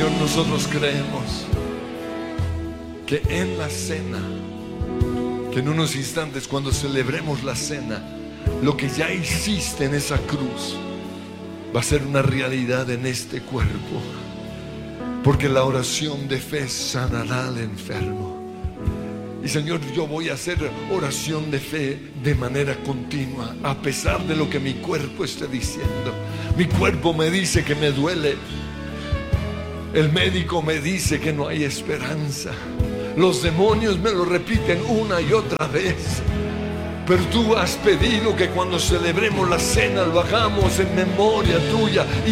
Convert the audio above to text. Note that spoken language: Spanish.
Señor, nosotros creemos que en la cena, que en unos instantes cuando celebremos la cena, lo que ya hiciste en esa cruz va a ser una realidad en este cuerpo, porque la oración de fe sanará al enfermo. Y Señor, yo voy a hacer oración de fe de manera continua, a pesar de lo que mi cuerpo esté diciendo. Mi cuerpo me dice que me duele, el médico me dice que no hay esperanza, los demonios me lo repiten una y otra vez. Pero tú has pedido que cuando celebremos la cena lo hagamos en memoria tuya